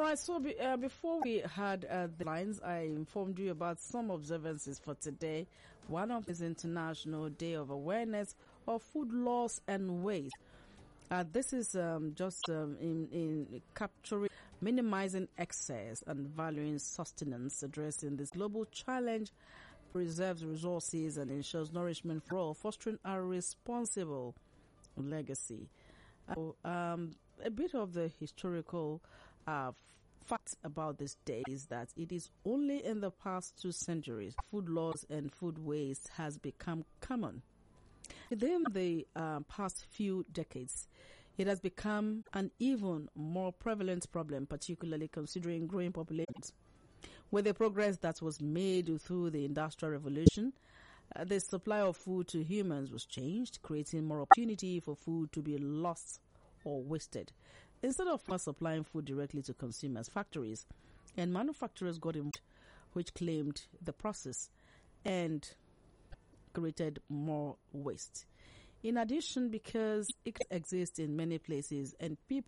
right, so before we had the lines, I informed you about some observances for today. One of is International Day of Awareness of Food Loss and Waste. This is just in capturing, minimizing excess and valuing sustenance, addressing this global challenge, preserves resources and ensures nourishment for all, fostering a responsible legacy. A bit of the historical fact about this day is that it is only in the past 2 centuries food loss and food waste has become common. Within the past few decades, it has become an even more prevalent problem, particularly considering growing populations. With the progress that was made through the Industrial Revolution, the supply of food to humans was changed, creating more opportunity for food to be lost or wasted. Instead of supplying food directly to consumers, factories and manufacturers got involved, which claimed the process and created more waste. In addition, because it exists in many places and people